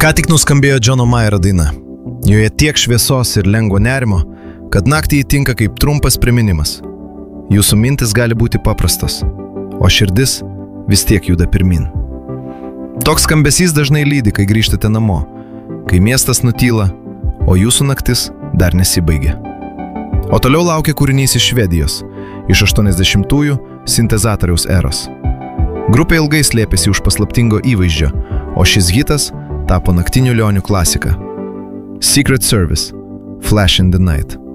Ką tik nuskambėjo Džono Mayerio daina. Joje tiek šviesos ir lengvo nerimo, kad naktį įtinka kaip trumpas priminimas. Jūsų mintis gali būti paprastas, o širdis vis tiek juda pirmin. Toks skambesys dažnai lydi, kai grįžtate namo, kai miestas nutyla, o jūsų naktis dar nesibaigia. O toliau laukia kūrinys iš Švedijos, iš 80-ųjų sintezatoriaus eros. Grupė ilgai slėpėsi už paslaptingo įvaizdžio, o šis hitas tapo naktinių lionių klasika. Secret Service, Flash in the Night.